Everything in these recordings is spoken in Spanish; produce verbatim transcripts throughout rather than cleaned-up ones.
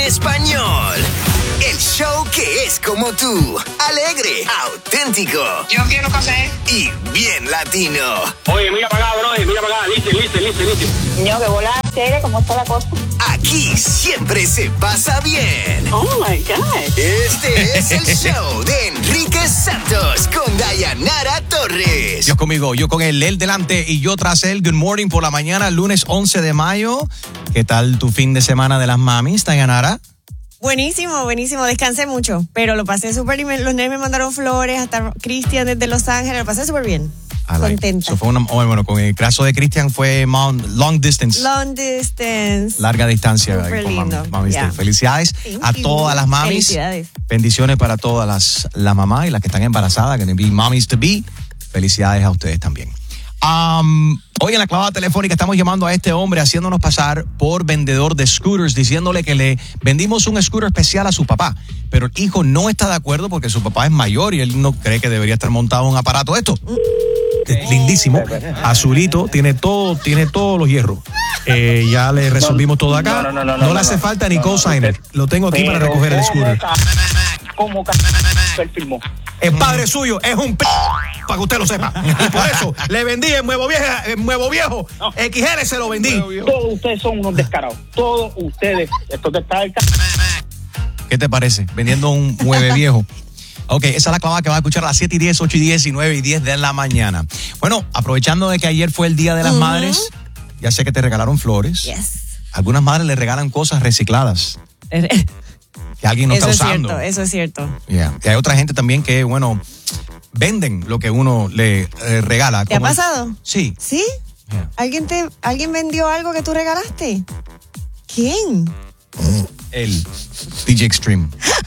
español. El show que es como tú, alegre, auténtico. Yo quiero café. Y bien latino. Oye, mira para acá, bro, mira para acá, listen, listen, listen, listen. Ño, que bola seria, ¿cómo está la cosa? Aquí siempre se pasa bien. Oh, my God. Este es el show de Enrique Santos con Dayanara Torres. Yo conmigo, yo con él, él delante y yo tras él. Good morning por la mañana, lunes once de mayo. ¿Qué tal tu fin de semana de las mamis, Dayanara? Buenísimo, buenísimo. Descansé mucho, pero lo pasé súper bien. Los nenes me mandaron flores, hasta Cristian desde Los Ángeles. Lo pasé súper bien. Like. Contenta. So fue una, oh, bueno, con el caso de Cristian fue mount, long distance. Long distance. Larga distancia. Súper lindo. Mami, mami, yeah. Felicidades Thank a you. todas las mamis. Felicidades. Bendiciones para todas las, las mamás y las que están embarazadas, que be mommies to be. Felicidades a ustedes también. Um, hoy en la clavada telefónica estamos llamando a este hombre haciéndonos pasar por vendedor de scooters, diciéndole que le vendimos un scooter especial a su papá, pero el hijo no está de acuerdo porque su papá es mayor y él no cree que debería estar montado un aparato. Esto es lindísimo, azulito, tiene todo, tiene todos los hierros. Eh, ya le resolvimos todo acá. No, no, no, no, no, no le hace falta ni cosigner. Lo tengo aquí para recoger el scooter. ¿Cómo él filmó? El padre suyo es un p... para que usted lo sepa. Y por eso le vendí el Nuevo Viejo, el Nuevo Viejo. No. X L se lo vendí. Todos ustedes son unos descarados. Todos ustedes. Esto te está el... ¿Qué te parece? Vendiendo un Mueve Viejo. Ok, esa es la clavada que va a escuchar a las siete y diez, ocho y diez y nueve y diez de la mañana. Bueno, aprovechando de que ayer fue el Día de las uh-huh. Madres, ya sé que te regalaron flores. Yes. Algunas madres le regalan cosas recicladas. Que alguien no eso está usando. Eso es cierto, eso es cierto. Yeah. Y hay otra gente también que, bueno, venden lo que uno le eh, regala. ¿Te ha pasado? El... Sí. ¿Sí? Yeah. ¿Alguien, te, ¿Alguien vendió algo que tú regalaste? ¿Quién? El D J Extreme.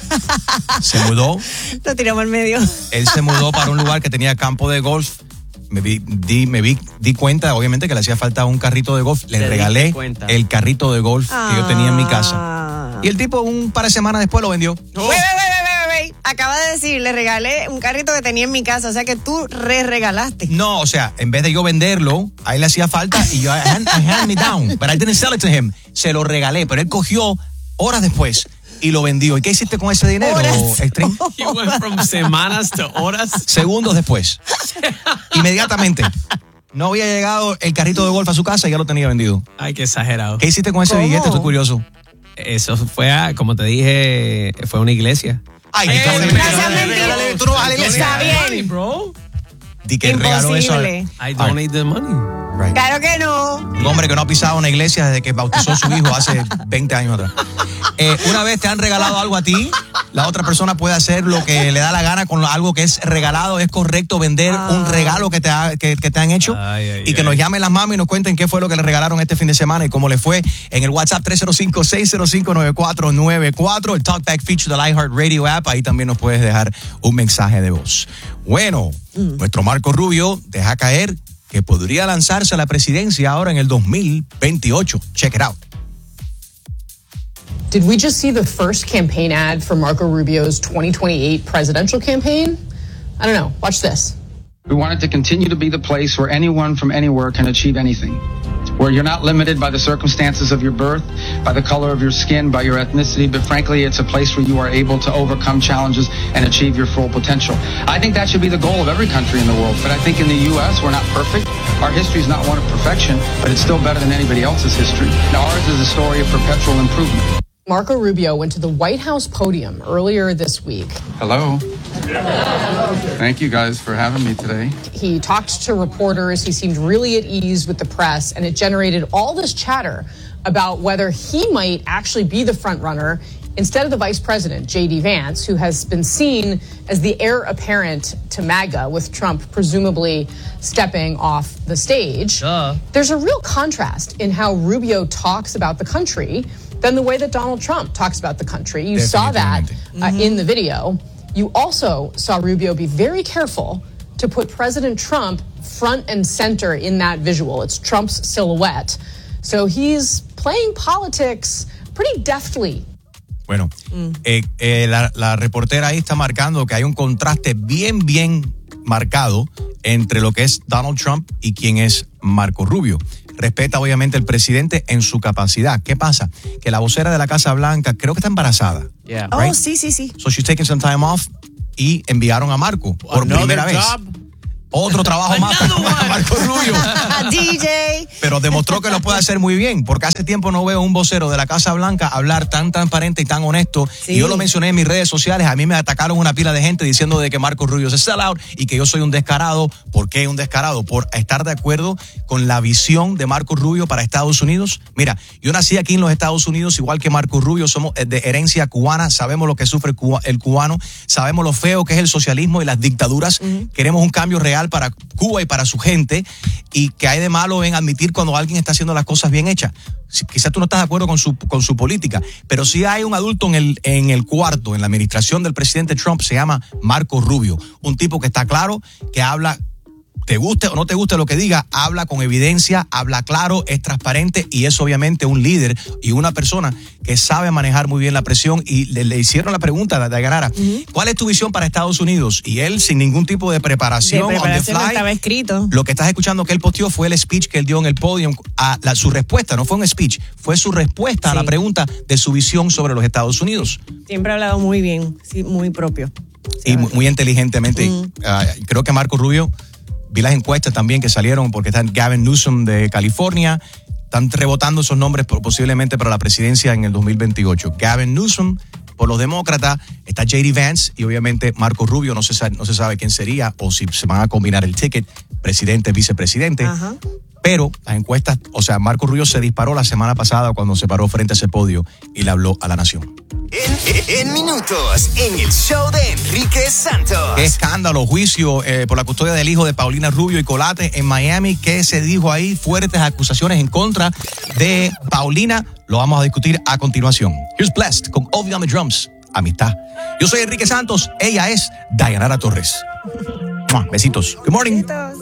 Se mudó. Lo tiramos al medio. Él se mudó para un lugar que tenía campo de golf. Me vi, di, me vi, di cuenta, obviamente, que le hacía falta un carrito de golf. Le Te regalé el carrito de golf ah. que yo tenía en mi casa. Y el tipo, un par de semanas después, lo vendió. Oh. Wait, wait, wait, wait, wait. Acaba de decir, le regalé un carrito que tenía en mi casa. O sea que tú re-regalaste. No, o sea, en vez de yo venderlo, a él le hacía falta y yo, I hand, I hand me down. But I didn't sell it to him. Se lo regalé, pero él cogió horas después y lo vendió. ¿Y qué hiciste con ese dinero, Extreme? You went from semanas to horas. Segundos después. Inmediatamente. No había llegado el carrito de golf a su casa y ya lo tenía vendido. Ay, qué exagerado. ¿Qué hiciste con ese ¿Cómo? billete? Estoy curioso. Eso fue, a, como te dije, fue a una iglesia. Ay, eh, entonces, mentira. tú no vas a la iglesia. Está bien, bro. Di que regaló eso. I don't need the money. Right. Claro que no. Un hombre que no ha pisado una iglesia desde que bautizó a su hijo hace veinte años atrás. Eh, una vez te han regalado algo a ti, la otra persona puede hacer lo que le da la gana con algo que es regalado. Es correcto vender ah. un regalo que te, ha, que, que te han hecho. Ay, ay, y que ay. nos llamen las mamas y nos cuenten qué fue lo que le regalaron este fin de semana y cómo le fue en el WhatsApp tres cero cinco, seis cero cinco, nueve cuatro nueve cuatro, el Talkback feature del iHeartRadio app. Ahí también nos puedes dejar un mensaje de voz. Bueno, mm. nuestro Marco Rubio deja caer que podría lanzarse a la presidencia ahora en el dos mil veintiocho. Check it out. Did we just see the first campaign ad for Marco Rubio's twenty twenty-eight presidential campaign? I don't know. Watch this. We want it to continue to be the place where anyone from anywhere can achieve anything. Where you're not limited by the circumstances of your birth, by the color of your skin, by your ethnicity, but frankly, it's a place where you are able to overcome challenges and achieve your full potential. I think that should be the goal of every country in the world, but I think in the U S, we're not perfect. Our history is not one of perfection, but it's still better than anybody else's history. Now, ours is a story of perpetual improvement. Marco Rubio went to the White House podium earlier this week. Hello. Thank you guys for having me today. He talked to reporters. He seemed really at ease with the press, and it generated all this chatter about whether he might actually be the front runner instead of the vice president, J D Vance, who has been seen as the heir apparent to MAGA, with Trump presumably stepping off the stage. Duh. There's a real contrast in how Rubio talks about the country than the way that Donald Trump talks about the country. You saw that uh, mm-hmm. in the video. You also saw Rubio be very careful to put President Trump front and center in that visual. It's Trump's silhouette. So he's playing politics pretty deftly. Bueno, mm. eh, eh, la, la reportera ahí está marcando que hay un contraste bien, bien marcado entre lo que es Donald Trump y quién es Marco Rubio. respeta obviamente el presidente en su capacidad. ¿Qué pasa? Que la vocera de la Casa Blanca creo que está embarazada. Yeah. Oh, Right? sí, sí, sí. So she's taking some time off y enviaron a Marco por Another primera vez. job. Otro trabajo más para Marco Rubio. D J. Pero demostró que lo puede hacer muy bien, porque hace tiempo no veo un vocero de la Casa Blanca hablar tan transparente y tan honesto. Sí. Y yo lo mencioné en mis redes sociales, a mí me atacaron una pila de gente diciendo de que Marco Rubio es sellout y que yo soy un descarado. ¿Por qué un descarado? Por estar de acuerdo con la visión de Marco Rubio para Estados Unidos. Mira, yo nací aquí en los Estados Unidos, igual que Marco Rubio, somos de herencia cubana, sabemos lo que sufre el cubano, sabemos lo feo que es el socialismo y las dictaduras. Uh-huh. Queremos un cambio real para Cuba y para su gente, y que hay de malo en admitir cuando alguien está haciendo las cosas bien hechas. Quizás tú no estás de acuerdo con su, con su política, pero sí hay un adulto en el, en el cuarto, en la administración del presidente Trump, se llama Marco Rubio, un tipo que está claro, que habla, te guste o no te guste lo que diga, habla con evidencia, habla claro, es transparente y es obviamente un líder y una persona que sabe manejar muy bien la presión. Y le, le hicieron la pregunta a Dayanara, uh-huh. ¿cuál es tu visión para Estados Unidos? Y él, sin ningún tipo de preparación, de preparación on the fly, estaba escrito. Lo que estás escuchando que él posteó fue el speech que él dio en el podium, a la, su respuesta, no fue un speech, fue su respuesta sí. a la pregunta de su visión sobre los Estados Unidos. Siempre ha hablado muy bien, sí, muy propio. Sí, y muy, muy inteligentemente. Uh-huh. Uh, creo que Marco Rubio, vi las encuestas también que salieron, porque está Gavin Newsom de California, están rebotando esos nombres posiblemente para la presidencia en el dos mil veintiocho. Gavin Newsom por los demócratas, está J D Vance y obviamente Marco Rubio, no se sabe, no se sabe quién sería o si se van a combinar el ticket, presidente, vicepresidente. Ajá. Pero las encuestas, o sea, Marco Rubio se disparó la semana pasada cuando se paró frente a ese podio y le habló a la nación. En, en minutos, en el show de Enrique Santos. Qué escándalo, juicio eh, por la custodia del hijo de Paulina Rubio y Colate en Miami. ¿Qué se dijo ahí? Fuertes acusaciones en contra de Paulina. Lo vamos a discutir a continuación. Here's Blessed con Ovi on the Drums. Amistad. Yo soy Enrique Santos. Ella es Dayanara Torres. Besitos. Good morning. Besitos.